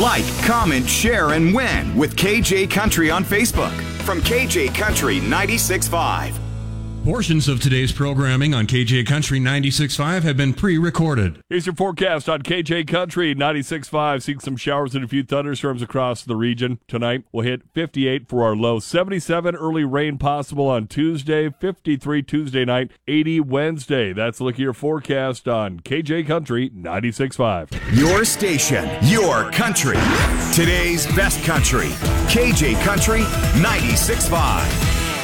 Like, comment, share, and win with KJ Country on Facebook. From KJ Country 96.5. Portions of today's programming on KJ Country 96.5 have been pre-recorded. Here's your forecast on KJ Country 96.5. Seeing some showers and a few thunderstorms across the region. Tonight, we'll hit 58 for our low. 77 early rain possible on Tuesday. 53 Tuesday night. 80 Wednesday. That's a look at your forecast on KJ Country 96.5. Your station, your country. Today's best country. KJ Country 96.5.